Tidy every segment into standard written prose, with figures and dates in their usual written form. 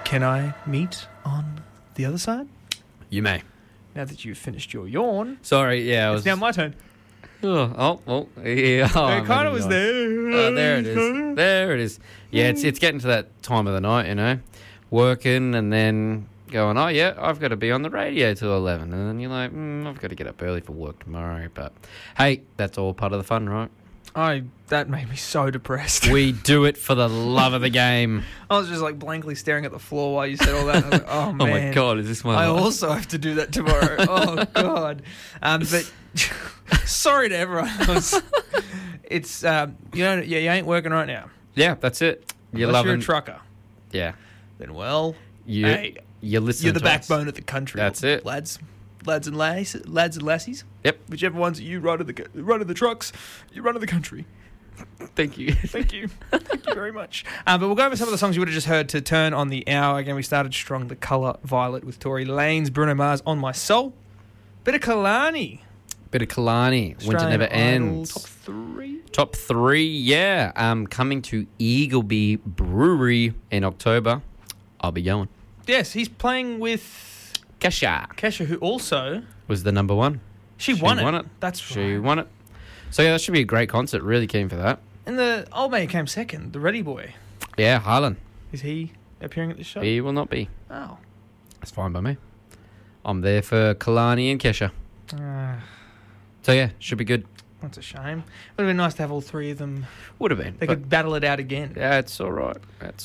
Can I meet on the other side? You may. Now that you've finished your yawn, Sorry, yeah. it's now my turn. Oh, well, yeah. Oh, It kind of was there. Oh, there it is. There it is. Yeah, it's getting to that time of the night, you know, working and then going, oh, yeah, I've got to be on the radio till 11. And then you're like, I've got to get up early for work tomorrow. But, hey, that's all part of the fun, right? That made me so depressed. We do it for the love of the game. I was just like blankly staring at the floor while you said all that. I was like, oh, man. Oh, my God, is this my I life? also have to do that tomorrow. Oh, God. But sorry to everyone else. It's, you ain't working right now. Yeah, that's it. Unless you're a trucker. Yeah. Then, well, You're listening you're the to backbone us. of the country. That's it. Lads and lassies. Yep. Whichever ones you run the trucks, you run the country. Thank you. Thank you. Thank you very much. But we'll go over some of the songs you would have just heard to turn on the hour. Again, we started strong. The Colour Violet with Tory Lanez, Bruno Mars, On My Soul. Bit of Kalani. Winter Never Ends. Top 3. Top 3, yeah. Coming to Eagleby Brewery in October. I'll be going. Yes, he's playing with Kesha, who also was the number one. She won it. That's right. She won it. So, yeah, that should be a great concert. Really keen for that. And the old man came second, the Ready Boy. Yeah, Harlan. Is he appearing at this show? He will not be. Oh. That's fine by me. I'm there for Kalani and Kesha. So, yeah, should be good. That's a shame. Would have been nice to have all three of them. Would have been. They could battle it out again. Yeah, it's all right.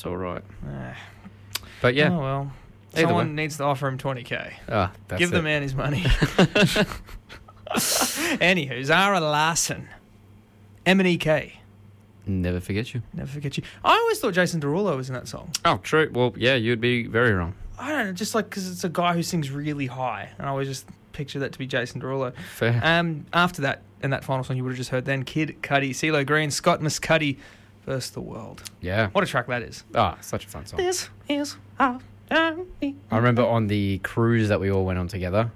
But, yeah. Oh, well. Either Someone way. needs to offer him 20K. That's Give it. the man his money. Anywho, Zara Larsson. M&E-K. Never forget you. Never forget you. I always thought Jason Derulo was in that song. Oh, true. Well, yeah, you'd be very wrong. I don't know, just like because it's a guy who sings really high. And I always just picture that to be Jason Derulo. Fair. After that, and that final song you would have just heard then, Kid Cudi, CeeLo Green, Scott Muscuddy, Versus the World. Yeah. What a track that is. Such a fun song. This is how I remember on the cruise that we all went on together.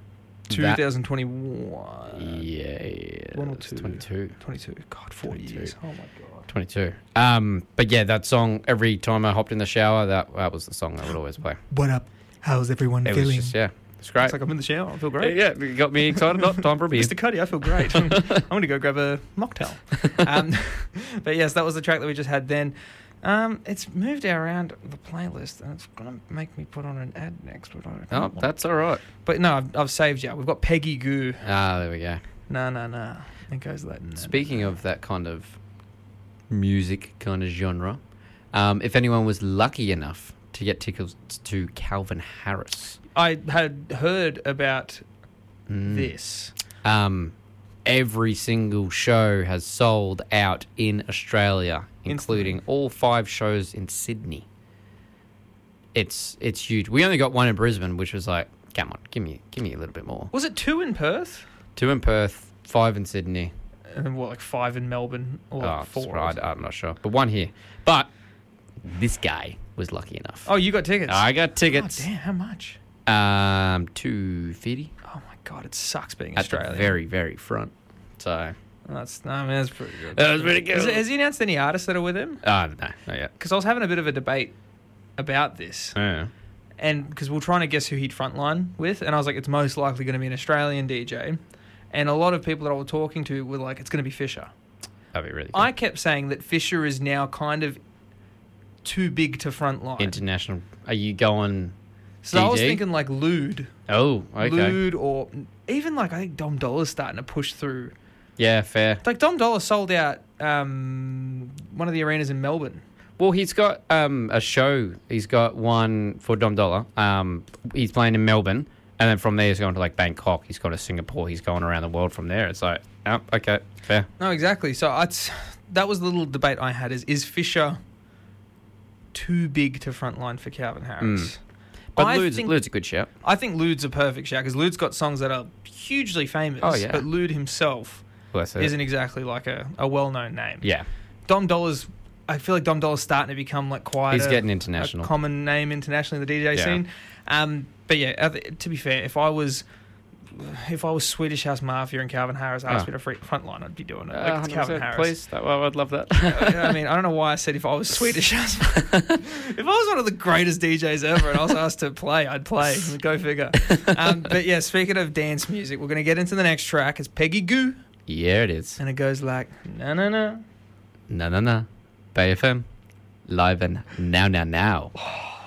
2021. Yeah. One or it's two. 22. 22. God, 40 years. Oh, my God. 22. But yeah, that song, every time I hopped in the shower, that was the song that would always play. What up? How's everyone It feeling? was just, yeah, it's great. It's like I'm in the shower. I feel great. Yeah, you got me excited. Not time for a beer. Mr. Cuddy, I feel great. I'm going to go grab a mocktail. But yes, that was the track that we just had then. It's moved around the playlist, and it's going to make me put on an ad next. But I don't Oh, want- that's all right. But no, I've saved you. We've got Peggy Goo. There we go. No. It goes that. Speaking of that kind of music kind of genre, if anyone was lucky enough to get tickets to Calvin Harris, I had heard about this. every single show has sold out in Australia, including all 5 shows in Sydney. It's huge. We only got one in Brisbane, which was like, come on, give me a little bit more. Was it 2 in Perth? 2 in Perth, 5 in Sydney. And then what, like 5 in Melbourne? Or like 4? I'm not sure. But 1 here. But this guy was lucky enough. Oh, you got tickets? I got tickets. Oh, damn, how much? $250 Oh, my God, it sucks being at Australian. the very, very front. So That's pretty good. that was pretty good. Has he announced any artists that are with him? No, not yet. Because I was having a bit of a debate about this. Yeah. And because we're trying to guess who he'd frontline with, and I was like, it's most likely going to be an Australian DJ. And a lot of people that I was talking to were like, it's going to be Fisher. That'd be really good. I kept saying that Fisher is now kind of too big to frontline. International. Are you going So I was DD? thinking like Lude. Oh, okay. Lude, or even like I think Dom Dollar's starting to push through. Yeah, fair. Like Dom Dollar sold out one of the arenas in Melbourne. Well, he's got a show. He's got one for Dom Dollar. He's playing in Melbourne, and then from there he's going to like Bangkok. He's gone to Singapore. He's going around the world from there. It's like, oh, okay, fair. No, exactly. So that was the little debate I had: is Fisher too big to frontline for Calvin Harris? But Lude's a good shout. I think Lude's a perfect shout because Lude's got songs that are hugely famous. Oh, yeah. But Lude himself Bless it. isn't exactly like a well-known name. Yeah, Dom Dollar's. I feel like Dom Dollar's starting to become like quite he's getting international. a common name internationally in the DJ Yeah. scene. But yeah, to be fair, if I was if I was Swedish House Mafia and Calvin Harris asked me to frontline, I'd be doing it. Like, it's Calvin Harris. Please, I'd love that. I mean, I don't know why I said if I was Swedish House Mafia. If I was one of the greatest DJs ever and I was asked to play, I'd play. Go figure. But yeah, speaking of dance music, we're going to get into the next track. It's Peggy Goo. Yeah, it is. And it goes like, na na na. Na na na. Bay FM. Live and now.